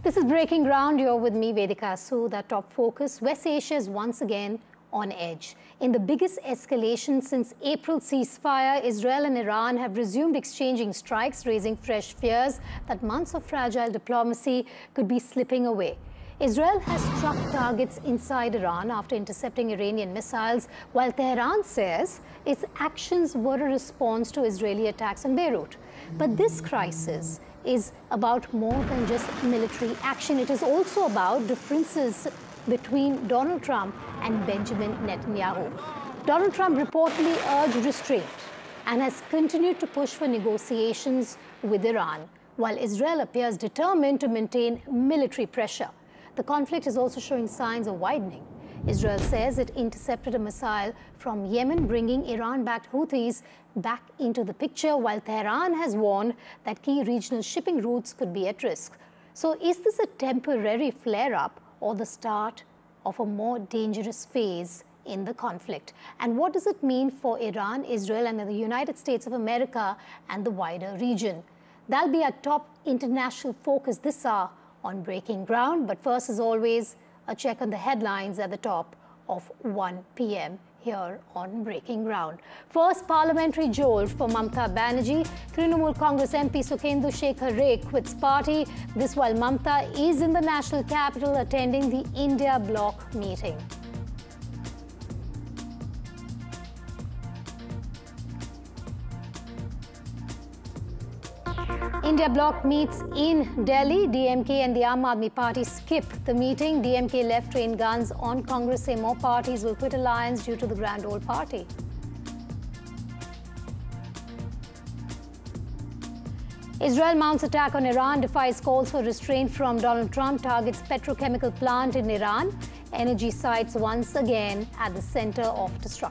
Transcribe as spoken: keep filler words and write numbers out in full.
This is Breaking Ground. You're with me, Vedika Sood. Our top focus: West Asia is once again on edge. In the biggest escalation since April's ceasefire, Israel and Iran have resumed exchanging strikes, raising fresh fears that months of fragile diplomacy could be slipping away. Israel has struck targets inside Iran after intercepting Iranian missiles, while Tehran says its actions were a response to Israeli attacks on Beirut. But this crisis is about more than just military action. It is also about differences between Donald Trump and Benjamin Netanyahu. Donald Trump reportedly urged restraint and has continued to push for negotiations with Iran, while Israel appears determined to maintain military pressure. The conflict is also showing signs of widening. Israel says it intercepted a missile from Yemen, bringing Iran-backed Houthis back into the picture, while Tehran has warned that key regional shipping routes could be at risk. So is this a temporary flare-up or the start of a more dangerous phase in the conflict? And what does it mean for Iran, Israel, and the United States of America and the wider region? That'll be our top international focus this hour on Breaking Ground. But first, as always, a check on the headlines at the top of one p m here on Breaking Ground. First, parliamentary jolt for Mamata Banerjee. Trinamool Congress M P Sukhendu Shekhar Ray quits party. This while Mamata is in the national capital attending the India Bloc meeting. India Bloc meets in Delhi. D M K and the Aam Aadmi Party skip the meeting. D M K left train guns on Congress, say more parties will quit alliance due to the Grand Old Party. Israel mounts attack on Iran, defies calls for restraint from Donald Trump, targets petrochemical plant in Iran. Energy sites once again at the center of destruction.